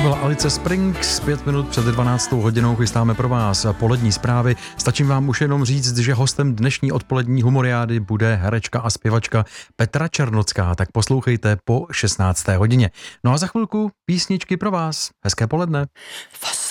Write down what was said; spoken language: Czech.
byla Alice Springs, 5 minut před 12. hodinou chystáme pro vás polední zprávy. Stačím vám už jenom říct, že hostem dnešní odpolední humoriády bude herečka a zpěvačka Petra Černocká, tak poslouchejte po 16. hodině. No a za chvilku písničky pro vás. Hezké poledne.